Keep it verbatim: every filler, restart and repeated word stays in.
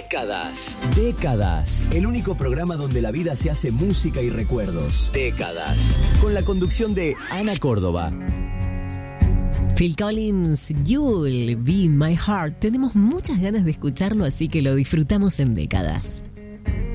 Décadas. Décadas. El único programa donde la vida se hace música y recuerdos. Décadas. Con la conducción de Ana Córdoba. Phil Collins, You'll Be My Heart. Tenemos muchas ganas de escucharlo, así que lo disfrutamos en Décadas.